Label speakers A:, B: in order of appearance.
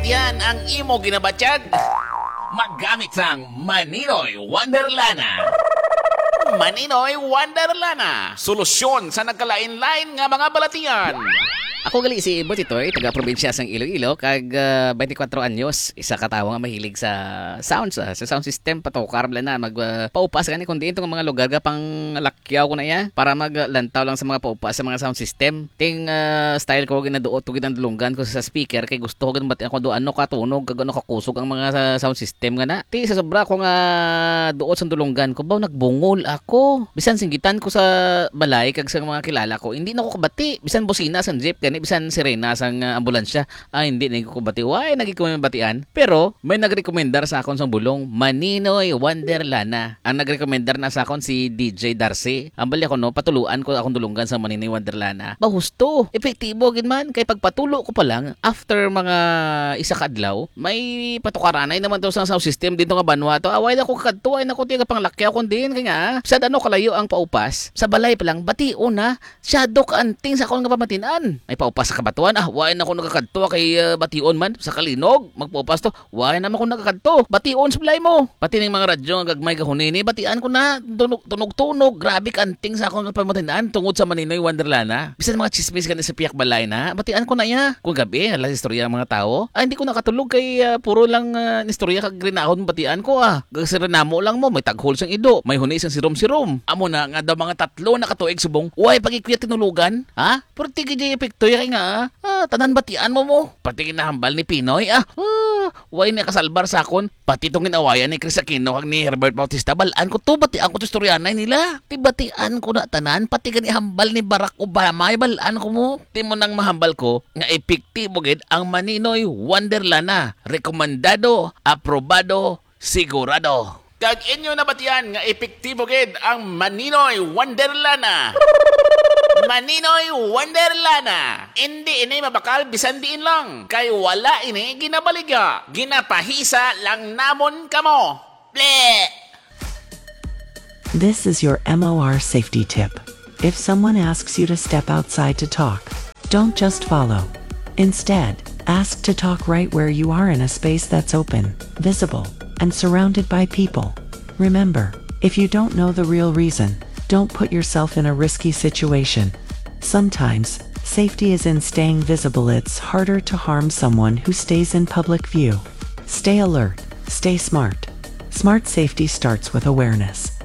A: batian ang imo ginabatyag? Maggamit sang Maninoy Wonderlana. Maninoy Wonderlana, solusyon sa nagkalain-lain nga mga balatian.
B: Ako gali si Butitoy, taga-probinsya sang Iloilo, kag 24 anyos, isa ka tawo nga mahilig sa sounds, sa sound system, patokar bala na, magpaupas gani kundi itong mga lugar ga pang lakyaw ko na ya, para maglantaw lang sa mga paupas sa mga sound system. Ting style ko, ginaduot ko, ginandulungan ko sa speaker, kay gusto ko ganun ako doon, ano katunog, kag ano kakusog ang mga sound system nga na. Ti sa sobra ko nga duot sa dulungan ko, baw nagbungol ako. Bisan singgitan ko sa balay, kag sa mga kilala ko, hindi na ako kabati. Bisan busina sa jeep, gani bisan sirena sang ambulansya, hindi na ko bati. Why nagikumen batian? Pero may nagrekomendar sa akon sa bulong Maninoy Wonderlana. Ang nagrekomendar na sa akon si DJ Darcy. Ang bali ako no, patuluan ko akong dulungan sa Maninoy Wonderlana. Bahusto, epektibo gid man, kay pagpatulo ko pa lang after mga isa ka adlaw, may patukaranay naman to sa sound system dito nga banwa to. Away na ko kadto, ay nako tiga panglakyaw kon din kay nga. Sa ano kalayo ang paupas, sa balay pa lang batio na, shadow ka anting sa akon nga pamatinan. Ay paupas sa kabatuan, why na ako nagakadto kay bation man sa kalinog, magpaupas to, why na ako nagakadto, bation sa balay mo. Pati ning mga radyo nga gagmay kahunini, batian ko na, tunog-tunog, grabe kanting sa akong pamatinan tungod sa Maninoy Wonderlana. Bisan mga chismis ganit sa piyak balay na, batian ko na ya. Kung gabi, alas istorya ng mga tao, hindi ko nakatulog kay puro lang istorya kag grinahon batian ko Gagsirenamo lang mo, may taghol sang ido, may hunis sang sirom-sirom. Amo na nga daw mga 3 na katuig subong, why pagikuya tinulugan? Pero tigi jay epekto kay nga, tanan batian mo. Pati kinahambal ni Pinoy, why na kasalbar sa akon, pati itong ginawayan ni Chris Aquino kag ni Herbert Bautista, balaan ko to, batian ko to istoryanay nila. Ti batian ko na tanan, pati gani hambal ni Barack Obama, balaan ko mo. Ti mo nang mahambal ko, nga epektibo gid ang Maninoy Wonderlana. Rekomendado, aprobado, sigurado. Kag inyo na batian nga epektibo gid ang Maninoy Wonderlana. Maninoy Wonderlana. Hindi ini mabakal bisan diin lang. Kay wala ini ginabaliga. Ginapahisa lang namon kamo. Bleh!
C: This is your MOR safety tip. If someone asks you to step outside to talk, don't just follow. Instead, ask to talk right where you are in a space that's open, visible, and surrounded by people. Remember, if you don't know the real reason, don't put yourself in a risky situation. Sometimes, safety is in staying visible. It's harder to harm someone who stays in public view. Stay alert, stay smart. Smart safety starts with awareness.